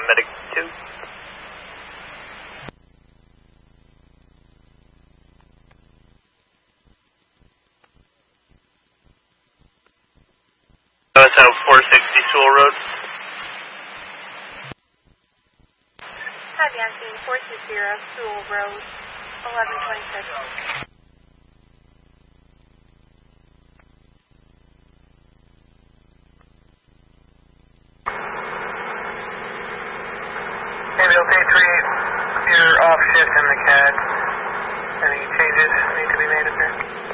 Medic 2. OSO 460 Sewell Road. Hi, Yankee 420 Sewell Road, 1126. You're off shift in the CAD. Any changes need to be made up there?